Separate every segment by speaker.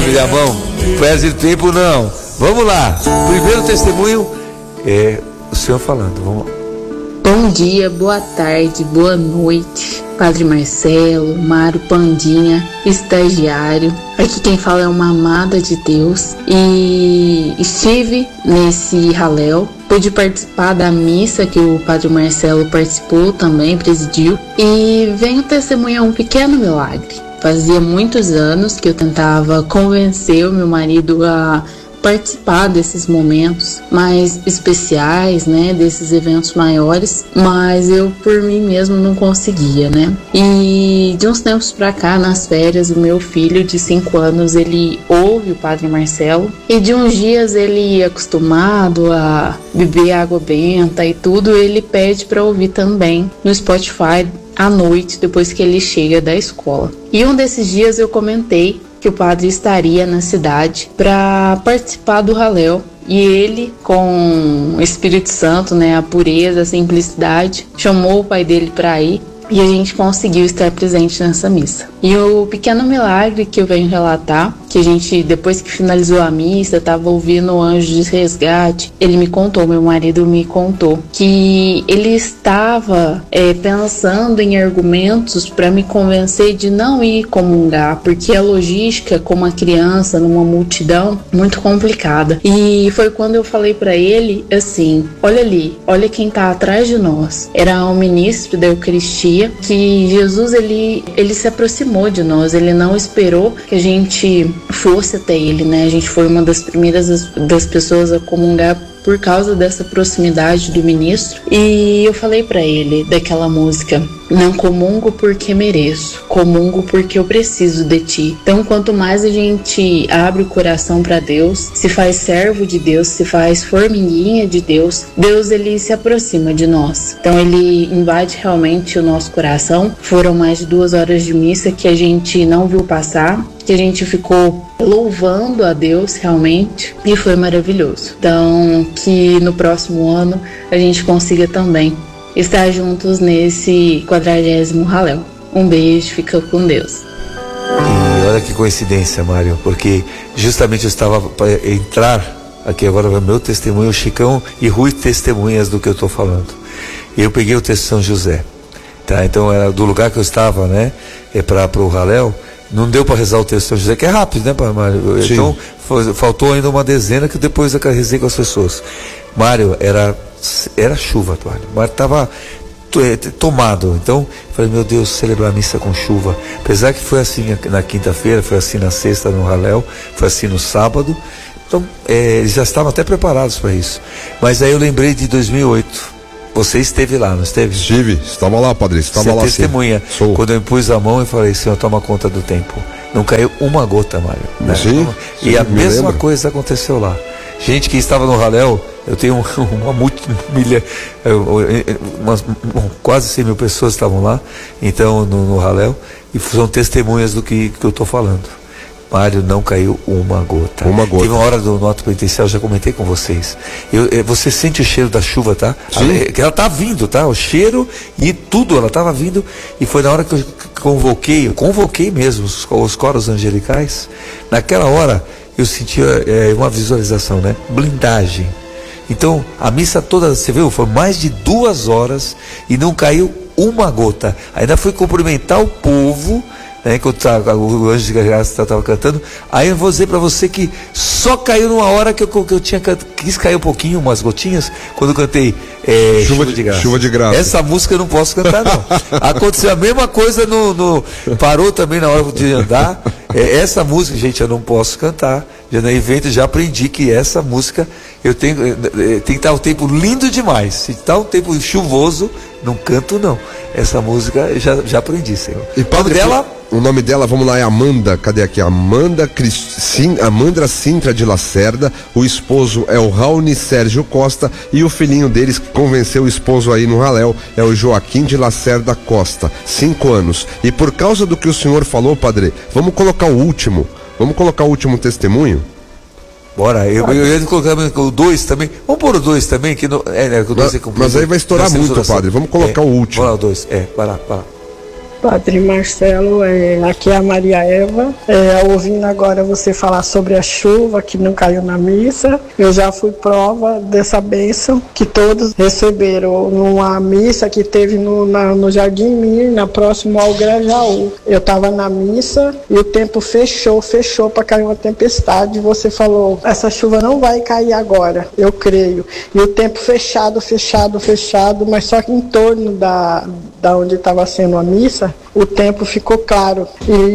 Speaker 1: família, a mão. Não perde tempo não. Vamos lá. Primeiro testemunho é o senhor falando. Vamos lá.
Speaker 2: Bom dia, boa tarde, boa noite, Padre Marcelo, Mário, Pandinha, estagiário. Aqui quem fala é uma amada de Deus e estive nesse Halel. Pude participar da missa que o Padre Marcelo participou também, presidiu, e venho testemunhar um pequeno milagre. Fazia muitos anos que eu tentava convencer o meu marido a participar desses momentos mais especiais, né, desses eventos maiores, mas eu por mim mesmo não conseguia, né? E de uns tempos pra cá, nas férias, o meu filho de 5 anos, ele ouve o Padre Marcelo, e de uns dias ele, acostumado a beber água benta e tudo, ele pede para ouvir também no Spotify à noite, depois que ele chega da escola. E um desses dias eu comentei que o padre estaria na cidade para participar do Halel. E ele, com o Espírito Santo, né, a pureza, a simplicidade, chamou o pai dele para ir. E a gente conseguiu estar presente nessa missa. E o pequeno milagre que eu venho relatar, que a gente, depois que finalizou a missa, estava ouvindo o anjo de resgate, ele me contou, meu marido me contou, que ele estava pensando em argumentos para me convencer de não ir comungar, porque a logística com uma criança numa multidão muito complicada. E foi quando eu falei para ele assim: olha ali, olha quem está atrás de nós. Era um ministro da Eucaristia, que Jesus ele se aproximou de nós, ele não esperou que a gente fosse até ele, né? A gente foi uma das primeiras das pessoas a comungar por causa dessa proximidade do ministro. E eu falei para ele daquela música: não comungo porque mereço, comungo porque eu preciso de ti. Então, quanto mais a gente abre o coração para Deus, se faz servo de Deus, se faz formiguinha de Deus, Deus ele se aproxima de nós. Então ele invade realmente o nosso coração. Foram mais de 2 horas de missa que a gente não viu passar, que a gente ficou louvando a Deus realmente, e foi maravilhoso. Então, que no próximo ano a gente consiga também estar juntos nesse 40º Halel. Um beijo, fica com Deus.
Speaker 1: E olha que coincidência, Mário, porque justamente eu estava para entrar aqui agora no meu testemunho, o Chicão e Rui testemunhas do que eu estou falando. E eu peguei o texto de São José, tá? Então era do lugar que eu estava, né, para o Halel. Não deu para rezar o texto de São José, que é rápido, né, Mário? Sim. Então faltou ainda uma dezena que depois eu rezei com as pessoas. Mário, era chuva, Mário. Mário estava tomado. Então falei, meu Deus, celebrar a missa com chuva. Apesar que foi assim na quinta-feira, foi assim na sexta no Halel, foi assim no sábado. Então eles já estavam até preparados para isso. Mas aí eu lembrei de 2008. Você esteve lá, não esteve?
Speaker 3: Estive, estava lá, padre, estava lá.
Speaker 1: Você testemunha.
Speaker 3: Sou.
Speaker 1: Quando eu pus a mão e falei, Senhor, toma conta do tempo. Não caiu uma gota, Mário. Né?
Speaker 3: Sim,
Speaker 1: e a mesma coisa aconteceu lá. Gente que estava no Halel, eu tenho quase 100 mil pessoas estavam lá, então no Halel, e são testemunhas do que eu estou falando. Mário, não caiu uma gota. Teve uma hora do Nota Penitencial, eu já comentei com vocês. Você sente o cheiro da chuva, tá? Ela tá vindo, tá? O cheiro e tudo, ela estava vindo. E foi na hora que eu convoquei mesmo os coros angelicais. Naquela hora, eu senti uma visualização, né? Blindagem. Então, a missa toda, você viu, foi mais de 2 horas e não caiu uma gota. Ainda fui cumprimentar o povo, né, que o Anjo de Graça estava cantando. Aí eu vou dizer para você que só caiu numa hora que eu quis cair um pouquinho, umas gotinhas, quando eu cantei Chuva de Graça.
Speaker 3: Chuva de Graça.
Speaker 1: Essa música eu não posso cantar, não. Aconteceu a mesma coisa parou também na hora de andar. Essa música, gente, eu não posso cantar. Já no evento já aprendi que essa música tem que estar um tempo lindo demais. Se está um tempo chuvoso, não canto não. Essa música já aprendi, Senhor.
Speaker 3: E padre, o nome dela, vamos lá, é Amanda. Cadê aqui? Amanda Sintra de Lacerda. O esposo é o Raoni Sérgio Costa e o filhinho deles convenceu o esposo aí no Halel é o Joaquim de Lacerda Costa, 5 anos. E por causa do que o senhor falou, padre, vamos colocar o último testemunho?
Speaker 1: Bora, eu ia colocar o 2 também. Vamos pôr o 2 também, que não,
Speaker 3: mas aí vai estourar muito, padre. Vamos colocar o último.
Speaker 1: Bora o 2, vai lá.
Speaker 4: Padre Marcelo, aqui é a Maria Eva, ouvindo agora você falar sobre a chuva que não caiu na missa. Eu já fui prova dessa bênção que todos receberam numa missa que teve no Jardim Mirna, próximo ao Grajaú. Eu estava na missa e o tempo fechou para cair uma tempestade. Você falou, essa chuva não vai cair agora, eu creio. E o tempo fechado, mas só que em torno da onde estava sendo a missa, o tempo ficou claro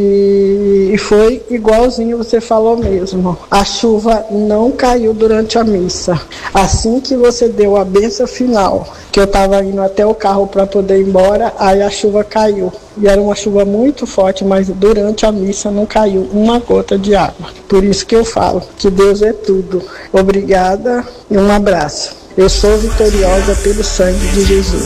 Speaker 4: e foi igualzinho você falou mesmo. A chuva não caiu durante a missa. Assim que você deu a bênção final, que eu estava indo até o carro para poder ir embora, aí a chuva caiu. E era uma chuva muito forte, mas durante a missa não caiu uma gota de água. Por isso que eu falo que Deus é tudo. Obrigada e um abraço. Eu sou vitoriosa pelo sangue de Jesus.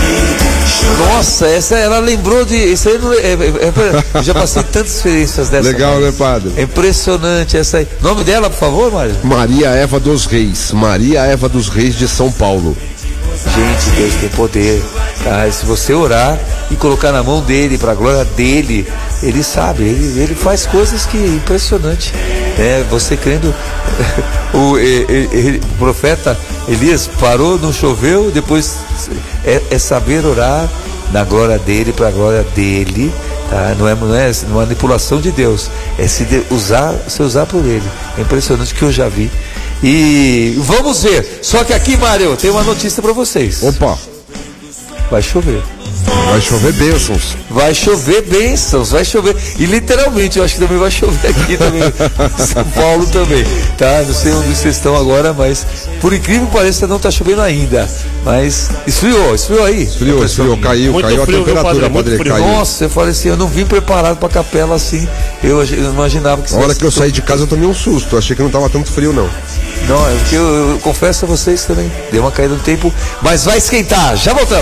Speaker 1: Nossa, ela lembrou de... Isso aí eu já passei tantas experiências dessa.
Speaker 3: Legal, né, padre?
Speaker 1: É impressionante essa aí. Nome dela, por favor, Mário?
Speaker 3: Maria Eva dos Reis. Maria Eva dos Reis de São Paulo.
Speaker 1: Gente, Deus tem poder, tá? Se você orar e colocar na mão dele, para a glória dele, ele sabe, ele faz coisas que impressionante, né? Você crendo, o profeta Elias parou, não choveu, depois é saber orar na glória dele, para a glória dele, tá? Não é manipulação de Deus, é se usar por ele. É impressionante que eu já vi. E vamos ver. Só que aqui, Mário, tem uma notícia pra vocês.
Speaker 3: Opa!
Speaker 1: Vai chover.
Speaker 3: Vai chover bênçãos.
Speaker 1: Vai chover bênçãos, vai chover. E literalmente, eu acho que também vai chover aqui também. São Paulo também, tá? Não sei onde vocês estão agora, mas por incrível que pareça, não tá chovendo ainda. Mas esfriou aí.
Speaker 3: Esfriou, caiu a temperatura, padre. Caiu.
Speaker 1: Nossa, eu falei assim, eu não vim preparado pra capela assim. Eu imaginava que...
Speaker 3: A hora que eu saí de casa eu tomei um susto, achei que não tava tanto frio não.
Speaker 1: Não, é porque eu confesso a vocês também, deu uma caída no tempo, mas vai esquentar, já voltamos.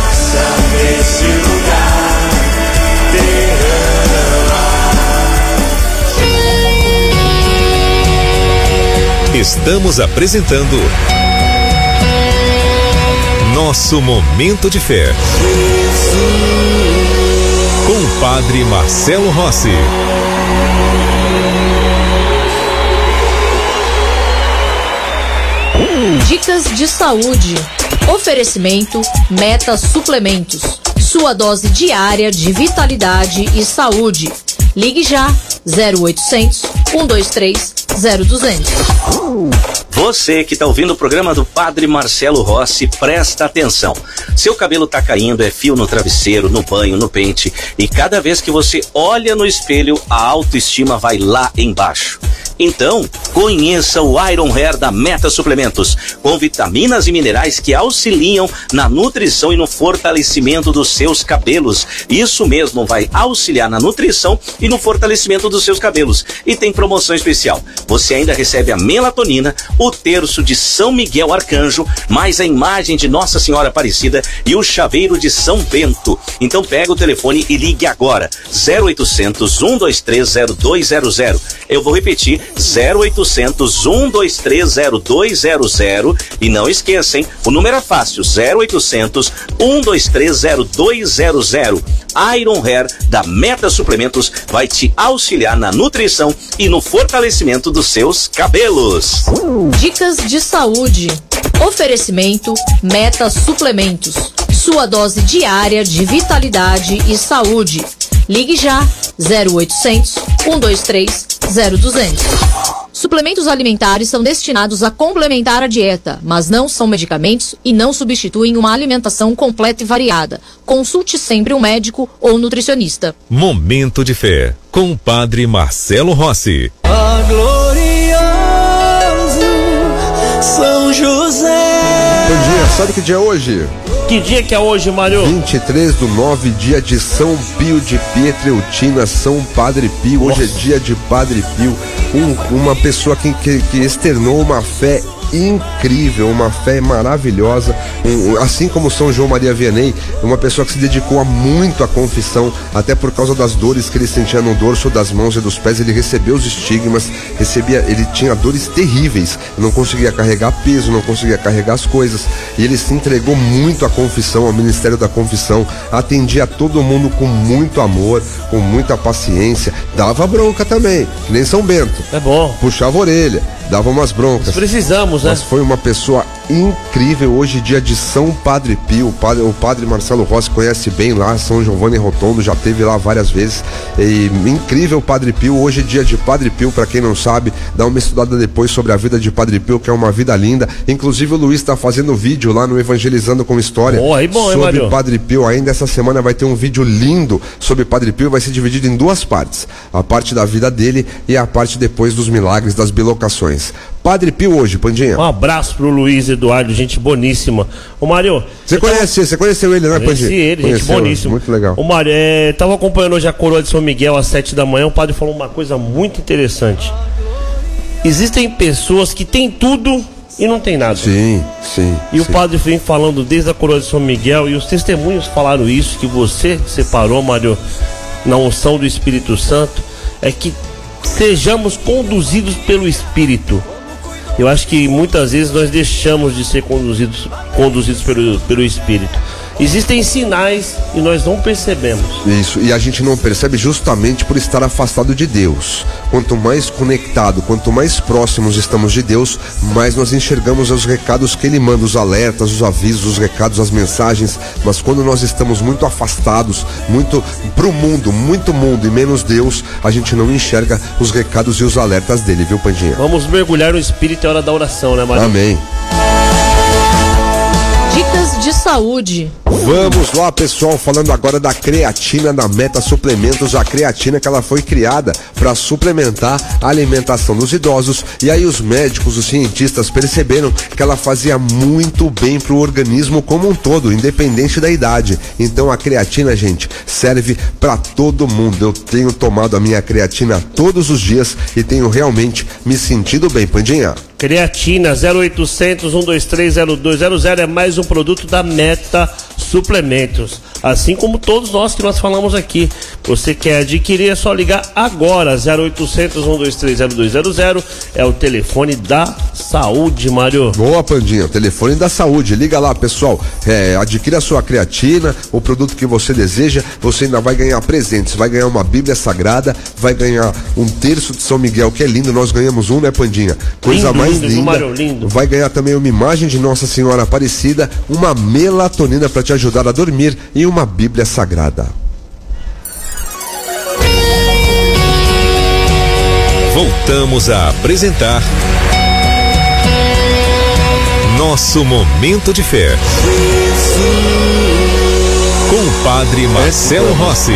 Speaker 5: Estamos apresentando Nosso Momento de Fé com o Padre Marcelo Rossi.
Speaker 6: Dicas de saúde. Oferecimento Meta Suplementos. Sua dose diária de vitalidade e saúde. Ligue já 0800 123 0200.
Speaker 7: Você que está ouvindo o programa do Padre Marcelo Rossi, presta atenção. Seu cabelo tá caindo, é fio no travesseiro, no banho, no pente, e cada vez que você olha no espelho, a autoestima vai lá embaixo. Então, conheça o Iron Hair da Meta Suplementos, com vitaminas e minerais que auxiliam na nutrição e no fortalecimento dos seus cabelos. Isso mesmo, vai auxiliar na nutrição e no fortalecimento dos seus cabelos. E tem promoção especial. Você ainda recebe a melatonina, o terço de São Miguel Arcanjo, mais a imagem de Nossa Senhora Aparecida e o chaveiro de São Bento. Então pega o telefone e ligue agora, 0800 123 0200. Eu vou repetir, 0800 123 0200. E não esqueça, hein? O número é fácil, 0800 123 0200. Iron Hair da Meta Suplementos vai te auxiliar na nutrição e no fortalecimento dos seus cabelos.
Speaker 6: Dicas de saúde. Oferecimento Meta Suplementos. Sua dose diária de vitalidade e saúde. Ligue já 0800 123 0200. Suplementos alimentares são destinados a complementar a dieta, mas não são medicamentos e não substituem uma alimentação completa e variada. Consulte sempre um médico ou nutricionista.
Speaker 5: Momento de Fé, com o Padre Marcelo Rossi.
Speaker 8: Ah, glorioso São José.
Speaker 3: Bom dia, sabe que dia é hoje?
Speaker 8: Que dia que é hoje, Mário?
Speaker 3: 23/9, dia de São Pio de Pietreutina, São Padre Pio. Hoje é dia de Padre Pio, uma pessoa que externou uma fé incrível, uma fé maravilhosa, assim como São João Maria Vianney, uma pessoa que se dedicou muito à confissão, até por causa das dores que ele sentia no dorso das mãos e dos pés. Ele recebeu os estigmas, ele tinha dores terríveis, não conseguia carregar peso, não conseguia carregar as coisas, e ele se entregou muito à confissão, ao ministério da confissão, atendia a todo mundo com muito amor, com muita paciência, dava bronca também, que nem São Bento.
Speaker 8: É bom.
Speaker 3: Puxava a orelha, dava umas broncas.
Speaker 8: Nós precisamos, né?
Speaker 3: Mas foi uma pessoa incrível. Hoje, dia de São Padre Pio, o padre Marcelo Rossi conhece bem lá, São Giovanni Rotondo, já esteve lá várias vezes. E incrível Padre Pio. Hoje é dia de Padre Pio, para quem não sabe, dá uma estudada depois sobre a vida de Padre Pio, que é uma vida linda. Inclusive o Luiz está fazendo vídeo lá no Evangelizando com História sobre Padre Pio. Ainda essa semana vai ter um vídeo lindo sobre Padre Pio, vai ser dividido em duas partes, a parte da vida dele e a parte depois dos milagres, das bilocações. Padre Pio hoje, Pandinha.
Speaker 8: Um abraço pro Luiz Eduardo, gente boníssima. Ô Mário,
Speaker 3: você conheceu ele, né, Pandinha?
Speaker 8: Conheci ele, gente boníssima.
Speaker 3: Muito legal.
Speaker 8: Ô Mário, tava acompanhando hoje a coroa de São Miguel às 7 da manhã, o padre falou uma coisa muito interessante. Existem pessoas que têm tudo e não tem nada.
Speaker 3: Sim.
Speaker 8: E o padre vem falando desde a coroa de São Miguel, e os testemunhos falaram isso, que você separou, Mário, na unção do Espírito Santo, é que sejamos conduzidos pelo Espírito. Eu acho que muitas vezes nós deixamos de ser conduzidos pelo Espírito. Existem sinais e nós não percebemos.
Speaker 3: Isso, e a gente não percebe justamente por estar afastado de Deus. Quanto mais conectado, quanto mais próximos estamos de Deus, mais nós enxergamos os recados que Ele manda, os alertas, os avisos, os recados, as mensagens. Mas quando nós estamos muito afastados, muito pro mundo, muito mundo e menos Deus, a gente não enxerga os recados e os alertas dele, viu, Pandinha?
Speaker 8: Vamos mergulhar no Espírito, é hora da oração, né, Maria?
Speaker 3: Amém.
Speaker 6: Dicas de saúde.
Speaker 3: Vamos lá, pessoal, falando agora da creatina da Meta Suplementos, a creatina que ela foi criada para suplementar a alimentação dos idosos, e aí os médicos, os cientistas perceberam que ela fazia muito bem para o organismo como um todo, independente da idade. Então a creatina, gente, serve para todo mundo. Eu tenho tomado a minha creatina todos os dias e tenho realmente me sentido bem, Pandinha.
Speaker 8: Creatina 0800 123 0200 é mais um produto da Meta Suplementos, assim como todos nós que nós falamos aqui. Você quer adquirir, é só ligar agora. 0800 123 0200 é o telefone da saúde, Mário.
Speaker 3: Boa, Pandinha, telefone da saúde. Liga lá, pessoal. Adquira a sua creatina, o produto que você deseja. Você ainda vai ganhar presentes, vai ganhar uma Bíblia Sagrada, vai ganhar um terço de São Miguel, que é lindo. Nós ganhamos um, né, Pandinha? Coisa lindo, mais linda.
Speaker 8: Mário, lindo.
Speaker 3: Vai ganhar também uma imagem de Nossa Senhora Aparecida, uma melatonina para te ajudar a dormir e uma Bíblia Sagrada.
Speaker 5: Voltamos a apresentar Nosso Momento de Fé com o Padre Marcelo Rossi.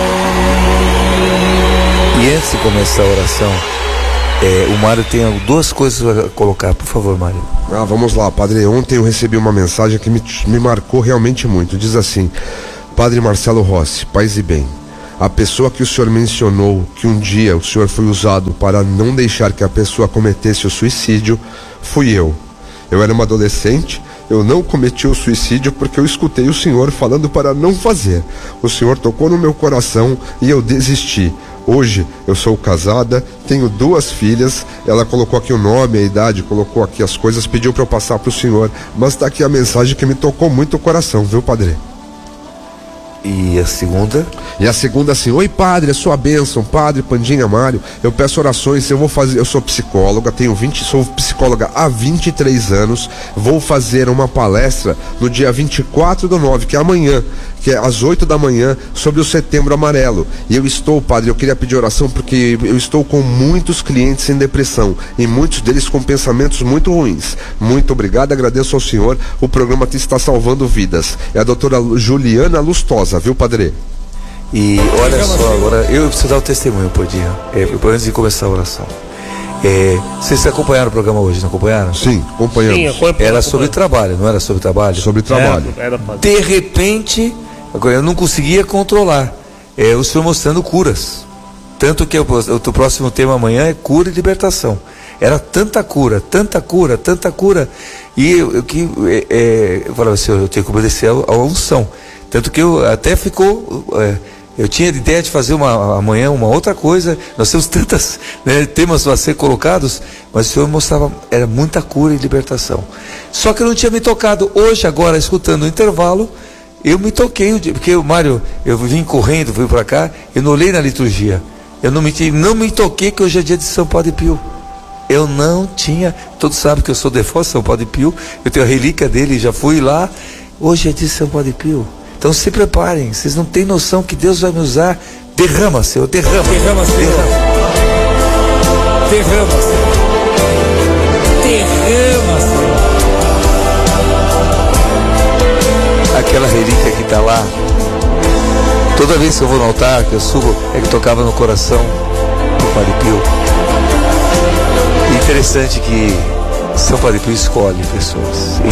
Speaker 1: E antes de começar a oração, o Mário tem duas coisas a colocar, por favor, Mário.
Speaker 3: Vamos lá, Padre. Ontem eu recebi uma mensagem que me marcou realmente muito. Diz assim: Padre Marcelo Rossi, paz e bem, a pessoa que o senhor mencionou que um dia o senhor foi usado para não deixar que a pessoa cometesse o suicídio, fui eu. Eu era uma adolescente, eu não cometi o suicídio porque eu escutei o senhor falando para não fazer. O senhor tocou no meu coração e eu desisti. Hoje eu sou casada, tenho 2 filhas, ela colocou aqui o nome, a idade, colocou aqui as coisas, pediu para eu passar para o senhor, mas está aqui a mensagem que me tocou muito o coração, viu, Padre?
Speaker 1: E a segunda?
Speaker 3: E a segunda assim: oi, padre, a sua bênção, Padre Pandinha, Mário, eu peço orações, eu sou psicóloga, sou psicóloga há 23 anos, vou fazer uma palestra no dia 24/9, que é amanhã, que é às 8 da manhã, sobre o Setembro Amarelo, e eu estou, padre, eu queria pedir oração porque eu estou com muitos clientes em depressão, e muitos deles com pensamentos muito ruins. Muito obrigado, agradeço ao senhor, o programa está salvando vidas. É a doutora Juliana Lustosa, viu, padre?
Speaker 1: E olha só, agora eu preciso dar o testemunho, Podinha, antes de começar a oração. Vocês acompanharam o programa hoje, não acompanharam?
Speaker 3: Sim, acompanhamos.
Speaker 1: Era sobre trabalho, não era sobre trabalho?
Speaker 3: Sobre trabalho.
Speaker 1: De repente, eu não conseguia controlar. O senhor mostrando curas. Tanto que o próximo tema amanhã é cura e libertação. Era tanta cura. E eu falava assim, eu tenho que obedecer a unção. Tanto que eu até eu tinha a ideia de fazer amanhã uma outra coisa. Nós temos tantos temas a ser colocados, mas o Senhor mostrava, era muita cura e libertação. Só que eu não tinha me tocado. Hoje, agora, escutando o intervalo, eu me toquei, porque Mário, eu vim correndo, fui para cá, eu não olhei na liturgia. Eu não me toquei que hoje é dia de São Padre Pio. Eu não tinha, todos sabem que eu sou devoto de São Padre Pio, eu tenho a relíquia dele, já fui lá. Hoje é dia de São Padre Pio. Então se preparem, vocês não têm noção que Deus vai me usar. Derrama, Senhor, derrama, Senhor. Derrama, Senhor. Derrama, Senhor. Aquela relíquia que está lá, toda vez que eu vou no altar, que eu subo, é que tocava no coração do Padre Pio. E interessante que São Padre Pio escolhe pessoas.